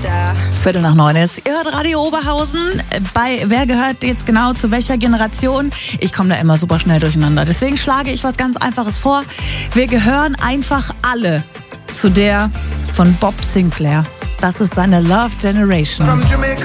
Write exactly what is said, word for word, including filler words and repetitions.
Viertel nach neun ist. Ihr hört Radio Oberhausen. Bei wer gehört jetzt genau zu welcher Generation? Ich komme da immer super schnell durcheinander. Deswegen schlage ich was ganz Einfaches vor. Wir gehören einfach alle zu der von Bob Sinclair. Das ist seine Love Generation. From Jamaica